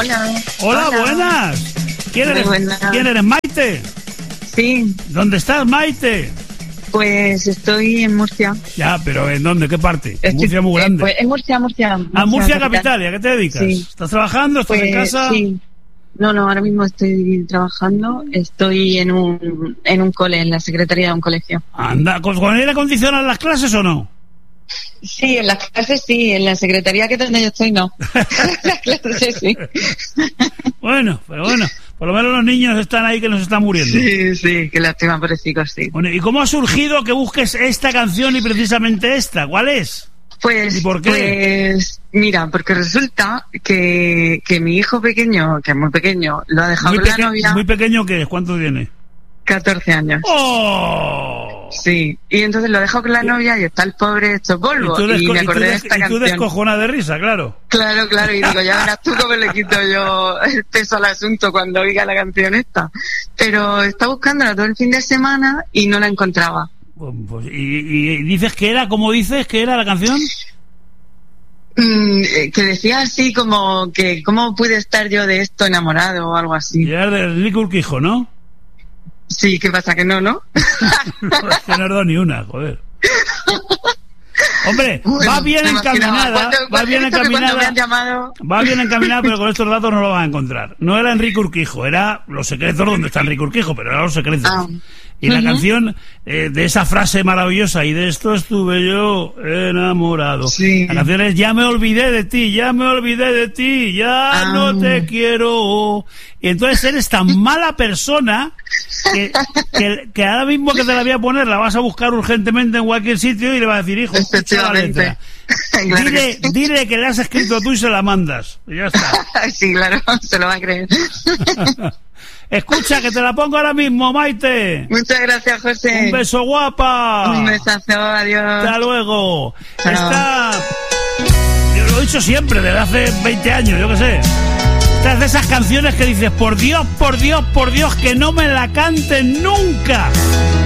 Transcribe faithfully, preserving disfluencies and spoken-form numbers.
Hola. Hola, Hola. buenas. ¿Quién eres? Buenas. ¿Quién eres, Maite? Sí. ¿Dónde estás, Maite? Pues estoy en Murcia. Ya, pero ¿en dónde? ¿Qué parte? Estoy, Murcia muy grande. Eh, pues en Murcia, Murcia. Murcia ah, Murcia capital. ¿Y a qué te dedicas? Sí. ¿Estás trabajando? ¿Estás pues, en casa? Sí. No, no, ahora mismo estoy trabajando. Estoy en un en un cole, en la secretaría de un colegio. Anda, ¿con, con aire acondicionado las clases o no? Sí, en las clases sí, en la secretaría que donde yo estoy no. En las clases sí. Bueno, pero bueno, por lo menos los niños están ahí que nos están muriendo. Sí, sí, qué lástima, pobrecicos, sí. Bueno, ¿y cómo ha surgido que busques esta canción y precisamente esta? ¿Cuál es? Pues, ¿Y por qué? pues mira, porque resulta que, que mi hijo pequeño, que es muy pequeño, lo ha dejado Muy, con la peque- novia. ¿Muy pequeño qué es? ¿Cuánto tiene? catorce años. ¡Oh! Sí, y entonces lo dejo con la novia y está el pobre hecho polvo. Y, tú Y, desco- me y tú acordé de des- esta y tú canción. descojona de risa, claro. Claro, claro, y digo, ya verás tú cómo le quito yo el peso al asunto cuando oiga la canción esta. Pero está buscándola todo el fin de semana y no la encontraba. Pues, pues, y, y dices que era, ¿cómo dices que era la canción? Mm, eh, que decía así como que cómo pude estar yo de esto enamorado o algo así. Y era del Enrique Urquijo, ¿no? Sí, ¿qué pasa? Que no, ¿no? Que no he dado ni una, joder. Hombre, Bueno, va bien me imaginaba. encaminada, Cuando- va cuando bien he visto que cuando me encaminada, han llamado... va bien encaminada, pero con estos datos no lo van a encontrar. No era Enrique Urquijo, era Los Secretos donde está Enrique Urquijo, pero era Los Secretos. Ah. Y la Ujú. canción eh, de esa frase maravillosa, y de esto estuve yo enamorado. Sí. La canción es Ya me olvidé de ti, ya me olvidé de ti, ya Ah. no te quiero. Y entonces eres tan mala persona que, que, que ahora mismo que te la voy a poner, la vas a buscar urgentemente en cualquier sitio y le vas a decir, hijo, escucha la Efectivamente. letra. Claro Dile, que sí. dile que le has escrito tú y se la mandas. Y ya está. Sí, claro, se lo va a creer. Escucha, que te la pongo ahora mismo, Maite. Muchas gracias, José. Un beso, guapa. Un besazo, adiós. Hasta luego. Chao. Esta, yo lo he dicho siempre, desde hace veinte años, yo qué sé. Esta es de esas canciones que dices, por Dios, por Dios, por Dios, que no me la canten nunca.